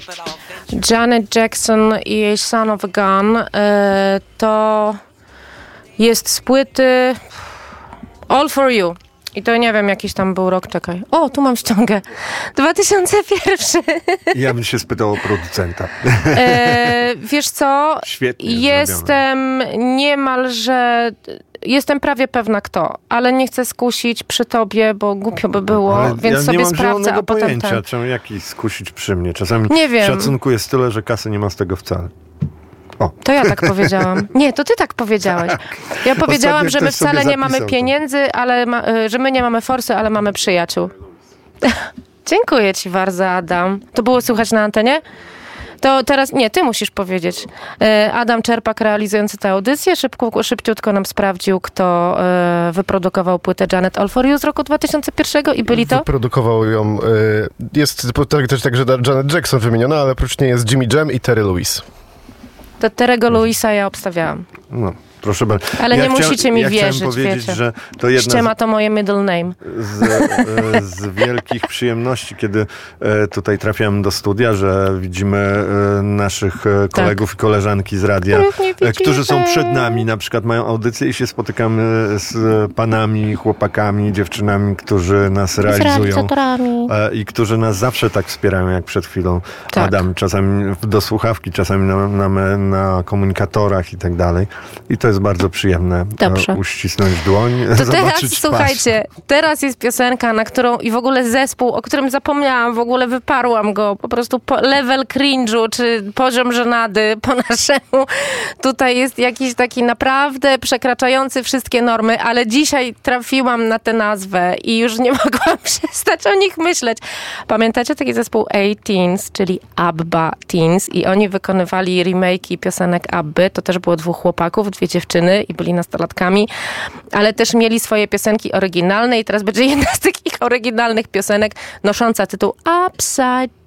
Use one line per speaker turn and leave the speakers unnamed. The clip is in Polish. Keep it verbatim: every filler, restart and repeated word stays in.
Janet Jackson i jej Son of a Gun e, to jest z płyty All For You. I to nie wiem, jakiś tam był rok, czekaj. O, tu mam ściągę. dwa tysiące jeden.
Ja bym się spytał o producenta.
E, wiesz co?
Świetnie
Jestem
zrobione.
niemalże... Jestem prawie pewna kto, ale nie chcę skusić przy tobie, bo głupio by było,
Ale
więc
ja
sobie
nie mam
sprawdzę, a potem
pojęcia,
ten...
czemu jakiś skusić przy mnie. Czasami
Nie wiem.
szacunku jest tyle, że kasy nie ma z tego wcale. O.
To ja tak powiedziałam. Nie, to ty tak powiedziałeś. Ja powiedziałam,
Ostatnio
że my
ktoś sobie
wcale nie mamy
zapisał to.
pieniędzy, ale ma, że my nie mamy forsy, ale mamy przyjaciół. Dziękuję ci bardzo, Adam. To było słychać na antenie? To teraz, nie, ty musisz powiedzieć. Adam Czerpak, realizujący tę audycję, szybko, szybciutko nam sprawdził, kto e, wyprodukował płytę Janet All For You z roku dwa tysiące pierwszego i byli to?
Wyprodukował ją, y, jest też także Janet Jackson wymieniona, ale oprócz niej jest Jimmy Jam i Terry Lewis.
To Terry'ego Lewisa ja obstawiałam.
No, proszę bardzo.
Ale
ja
nie
chcia,
musicie mi
ja
wierzyć,
chciałem powiedzieć,
wiecie.
że to jedna
Ściema to moje middle name.
z, e, z wielkich przyjemności, kiedy e, tutaj trafiałem do studia, że widzimy e, naszych e, kolegów tak. i koleżanki z radia, e, którzy są przed nami, na przykład mają audycję i się spotykamy z panami, chłopakami, dziewczynami, którzy nas realizują e, i którzy nas zawsze tak wspierają, jak przed chwilą tak. Adam, czasami do słuchawki, czasami na, na, na komunikatorach i tak dalej. I to jest bardzo przyjemne.
Dobrze.
Uścisnąć dłoń,
to
zobaczyć
teraz,
twarz.
słuchajcie, teraz jest piosenka, na którą i w ogóle zespół, o którym zapomniałam, w ogóle wyparłam go, po prostu po, level cringe'u, czy poziom żenady po naszemu. Tutaj jest jakiś taki naprawdę przekraczający wszystkie normy, ale dzisiaj trafiłam na tę nazwę i już nie mogłam przestać o nich myśleć. Pamiętacie taki zespół A-Teens, czyli Abba Teens i oni wykonywali remake'i piosenek Abby, to też było dwóch chłopaków, dwie dziewczyny i byli nastolatkami, ale też mieli swoje piosenki oryginalne i teraz będzie jedna z tych ich oryginalnych piosenek nosząca tytuł Upside